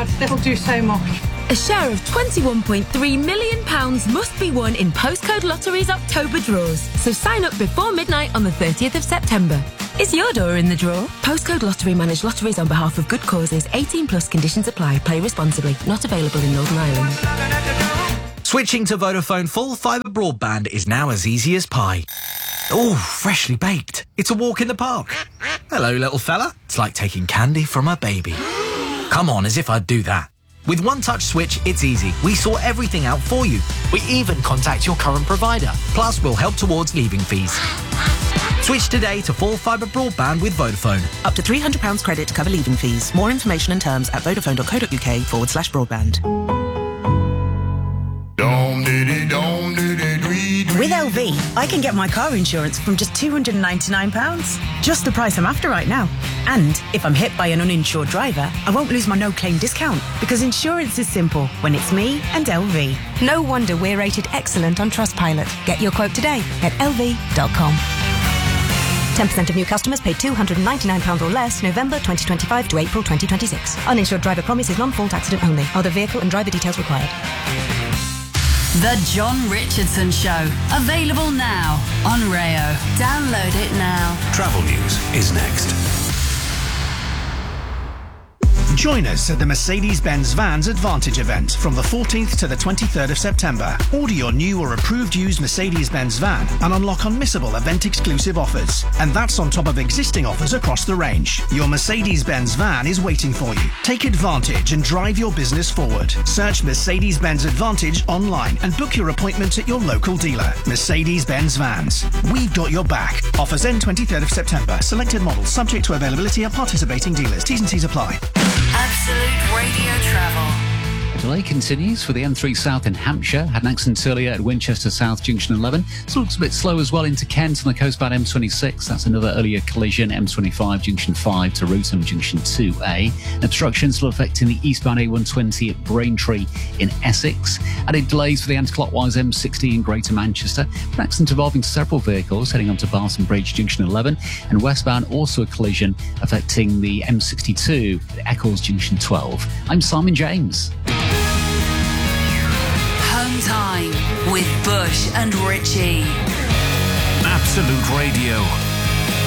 card. It'll do so much. A share of £21.3 million must be won in Postcode Lottery's October draws. So sign up before midnight on the 30th of September. Is your door in the draw? Postcode Lottery manage lotteries on behalf of good causes. 18 plus conditions apply. Play responsibly. Not available in Northern Ireland. Switching to Vodafone full fibre broadband is now as easy as pie. Oh, freshly baked. It's a walk in the park. Hello, little fella. It's like taking candy from a baby. Come on, as if I'd do that. With One Touch Switch, it's easy. We sort everything out for you. We even contact your current provider. Plus, we'll help towards leaving fees. Switch today to full fibre broadband with Vodafone. Up to £300 credit to cover leaving fees. More information and terms at vodafone.co.uk/broadband. With LV, I can get my car insurance from just £299. Just the price I'm after right now. And if I'm hit by an uninsured driver, I won't lose my no-claim discount because insurance is simple when it's me and LV. No wonder we're rated excellent on Trustpilot. Get your quote today at lv.com. 10% of new customers paid £299 or less November 2025 to April 2026. Uninsured driver promise is non-fault accident only. Other vehicle and driver details required. The John Richardson Show. Available now on Rayo. Download it now. Travel news is next. Join us at the Mercedes-Benz Vans Advantage event from the 14th to the 23rd of September. Order your new or approved used Mercedes-Benz van and unlock unmissable event-exclusive offers. And that's on top of existing offers across the range. Your Mercedes-Benz van is waiting for you. Take advantage and drive your business forward. Search Mercedes-Benz Advantage online and book your appointment at your local dealer. Mercedes-Benz Vans. We've got your back. Offers end 23rd of September. Selected models subject to availability at participating dealers. T's and C's apply. Absolute Radio Travel. Delay continues for the M3 South in Hampshire. Had an accident earlier at Winchester South Junction 11. This looks a bit slow as well into Kent on the coastbound M26. That's another earlier collision. M25 Junction 5 to Rootham Junction 2A. Obstruction still affecting the eastbound A120 at Braintree in Essex. Added delays for the anti-clockwise M60 in Greater Manchester. An accident involving several vehicles heading onto Barton Bridge Junction 11. And westbound also a collision affecting the M62 at Eccles Junction 12. I'm Simon James. Home time with Bush and Richie. Absolute Radio.